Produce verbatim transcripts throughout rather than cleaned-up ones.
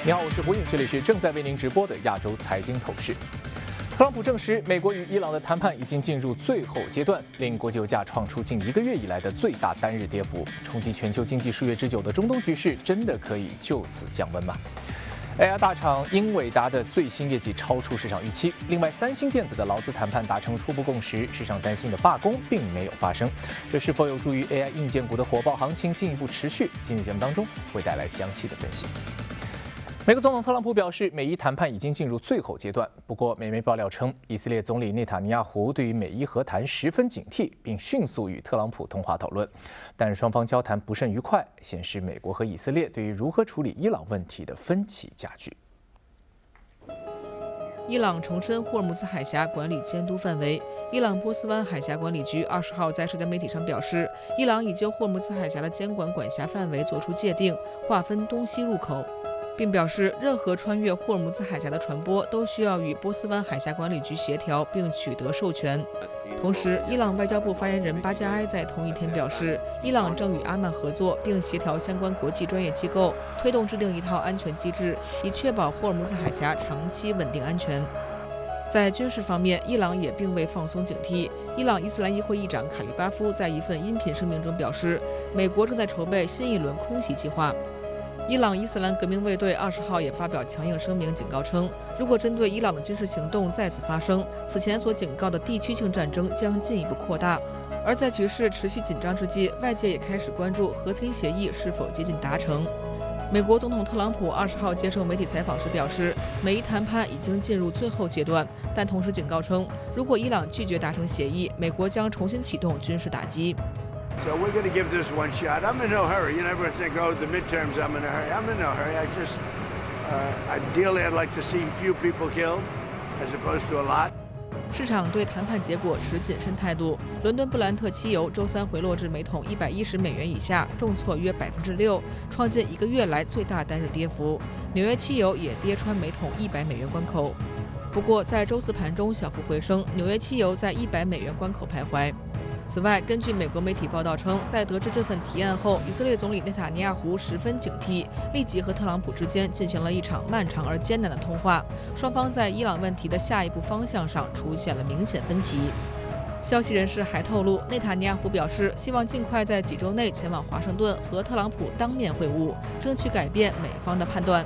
你好，我是胡颖，这里是正在为您直播的亚洲财经透视。特朗普证实，美国与伊朗的谈判已经进入最后阶段，令国际油价创出近一个月以来的最大单日跌幅，冲击全球经济数月之久的中东局势，真的可以就此降温吗？A I 大厂英伟达的最新业绩超出市场预期。另外，三星电子的劳资谈判达成初步共识，市场担心的罢工并没有发生。这是否有助于 A I 硬件股的火爆行情进一步持续？今天节目当中会带来详细的分析。美国总统特朗普表示，美伊谈判已经进入最后阶段。不过，美媒爆料称，以色列总理内塔尼亚胡对于美伊和谈十分警惕，并迅速与特朗普通话讨论。但双方交谈不甚愉快，显示美国和以色列对于如何处理伊朗问题的分歧加剧。 伊朗重申霍尔木兹海峡管理监督范围。伊朗波斯湾海峡管理局二十号在社交媒体上表示，伊朗已就霍尔木兹海峡的监管管辖范围作出界定，划分东西入口。并表示，任何穿越霍尔木兹海峡的船舶都需要与波斯湾海峡管理局协调并取得授权。同时，伊朗外交部发言人巴加埃在同一天表示，伊朗正与阿曼合作，并协调相关国际专业机构，推动制定一套安全机制，以确保霍尔木兹海峡长期稳定安全。在军事方面，伊朗也并未放松警惕。伊朗伊斯兰议会议长卡利巴夫在一份音频声明中表示，美国正在筹备新一轮空袭计划。伊朗伊斯兰革命卫队二十号也发表强硬声明，警告称，如果针对伊朗的军事行动再次发生，此前所警告的地区性战争将进一步扩大。而在局势持续紧张之际，外界也开始关注和平协议是否接近达成。美国总统特朗普二十号接受媒体采访时表示，美伊谈判已经进入最后阶段，但同时警告称，如果伊朗拒绝达成协议，美国将重新启动军事打击。 So we're going to give this one shot. I'm in no hurry. You never think, oh, the midterms, I'm in a hurry. I'm in no hurry. I just, uh, ideally, I'd like to see few people killed as opposed to a lot. 市场对谈判结果持谨慎态度。伦敦布兰特期油周三回落至每桶一百一十美元以下，重挫约百分之六，创近一个月来最大单日跌幅。纽约期油也跌穿每桶一百美元关口。不过，在周四盘中小幅回升，纽约期油在一百美元关口徘徊。此外，根据美国媒体报道称，在得知这份提案后，以色列总理内塔尼亚胡十分警惕，立即和特朗普之间进行了一场漫长而艰难的通话。双方在伊朗问题的下一步方向上出现了明显分歧。消息人士还透露，内塔尼亚胡表示，希望尽快在几周内前往华盛顿和特朗普当面会晤，争取改变美方的判断。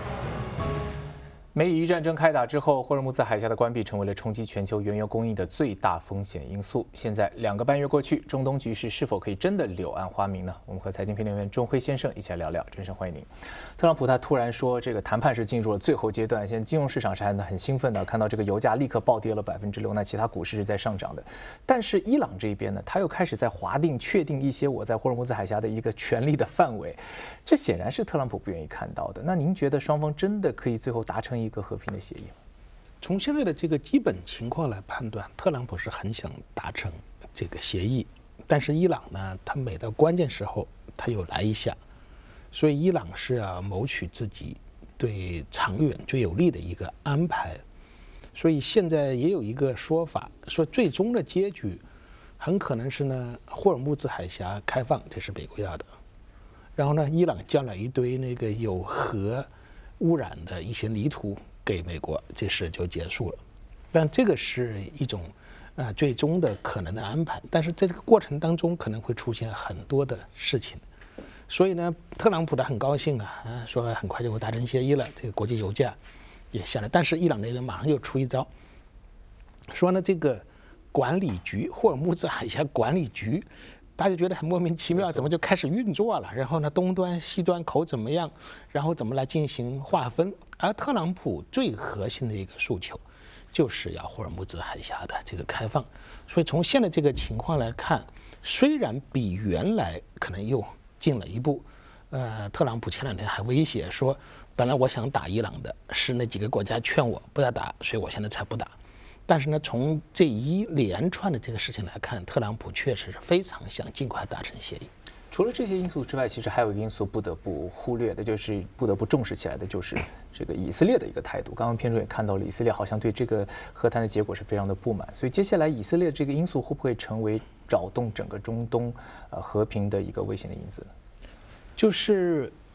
美以战争开打之后，霍尔木兹海峡的关闭成为了冲击全球原油供应的最大风险因素。现在两个半月过去，中东局势是否可以真的柳暗花明呢？我们和财经评论员钟辉先生一起来聊聊。真诚欢迎您。特朗普他突然说，这个谈判是进入了最后阶段，现在金融市场是还很兴奋的，看到这个油价立刻暴跌了百分之六，那其他股市是在上涨的。但是伊朗这一边呢，他又开始在划定、确定一些我在霍尔木兹海峡的一个权力的范围，这显然是特朗普不愿意看到的。那您觉得双方真的可以最后达成一个和平的协议吗？ 从现在的这个基本情况来判断，特朗普是很想达成这个协议，但是伊朗呢，他每到关键时候他又来一下，所以伊朗是要谋取自己对长远最有利的一个安排。所以现在也有一个说法，说最终的结局很可能是呢，霍尔木兹海峡开放，这是美国要的，然后呢，伊朗交了一堆那个有核污染的一些泥土给美国，这事就结束了。但这个是一种啊、呃、最终的可能的安排，但是在这个过程当中可能会出现很多的事情，所以呢，特朗普他很高兴啊，啊说很快就会达成协议了，这个国际油价也下来。但是伊朗那边马上又出一招，说呢这个管理局霍尔木兹海峡管理局。大家觉得很莫名其妙，怎么就开始运作了？然后呢，东端、西端口怎么样？然后怎么来进行划分？而特朗普最核心的一个诉求，就是要霍尔木兹海峡的这个开放。所以从现在这个情况来看，虽然比原来可能又进了一步，呃，特朗普前两天还威胁说，本来我想打伊朗的，是那几个国家劝我不要打，所以我现在才不打。但是呢，从这一连串的这个事情来看，特朗普确实是非常想尽快达成协议。 除了这些因素之外，其实还有一个因素不得不忽略的，就是不得不重视起来的，就是这个以色列的一个态度。刚刚片中也看到了，以色列好像对这个和谈的结果是非常的不满。所以接下来以色列这个因素会不会成为扰动整个中东呃和平的一个危险的因子呢？ 就是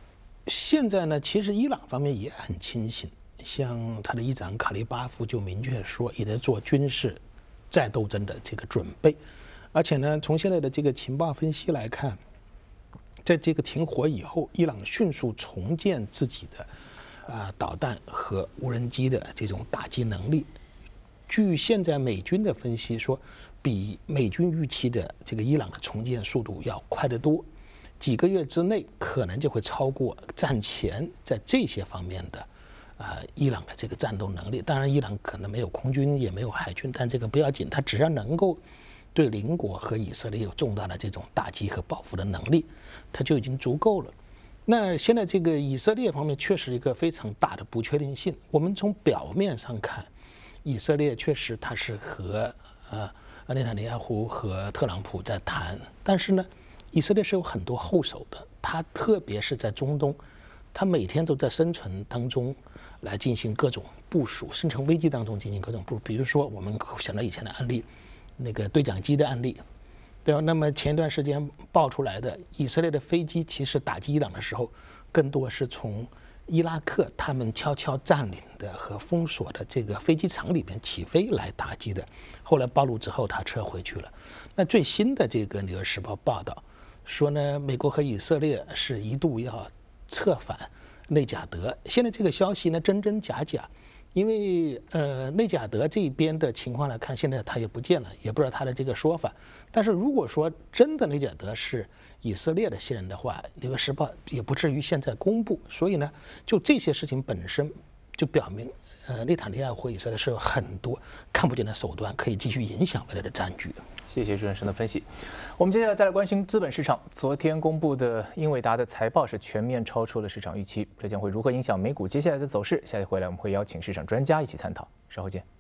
现在呢，其实伊朗方面也很清醒，像他的议长卡利巴夫就明确说，也在做军事再斗争的这个准备。而且呢，从现在的这个情报分析来看，在这个停火以后，伊朗迅速重建自己的啊、呃、导弹和无人机的这种打击能力。据现在美军的分析说，比美军预期的这个伊朗的重建速度要快得多，几个月之内可能就会超过战前在这些方面的啊、呃、伊朗的这个战斗能力。当然，伊朗可能没有空军，也没有海军，但这个不要紧，它只要能够对邻国和以色列有重大的这种打击和报复的能力，它就已经足够了。那现在这个以色列方面确实一个非常大的不确定性。我们从表面上看，以色列确实它是和呃内塔尼亚胡和特朗普在谈，但是呢，以色列是有很多后手的，它特别是在中东，它每天都在生存当中来进行各种部署，生存危机当中进行各种部署。比如说我们想到以前的案例，那个对讲机的案例，对吧？那么前一段时间爆出来的以色列的飞机其实打击伊朗的时候，更多是从伊拉克他们悄悄占领的和封锁的这个飞机场里边起飞来打击的，后来暴露之后他撤回去了。那最新的这个《纽约时报》报道说呢，美国和以色列是一度要策反内贾德。现在这个消息呢真真假假，因为呃内贾德这边的情况来看，现在他也不见了，也不知道他的这个说法。但是如果说真的内贾德是以色列的新人的话，《纽约时报》也不至于现在公布。所以呢，就这些事情本身就表明，呃，内塔尼亚胡以色列是有很多看不见的手段可以继续影响未来的战局。 谢谢朱先生的分析。我们接下来再来关心资本市场。昨天公布的英伟达的财报是全面超出了市场预期，这将会如何影响美股接下来的走势？下期回来我们会邀请市场专家一起探讨。稍后见。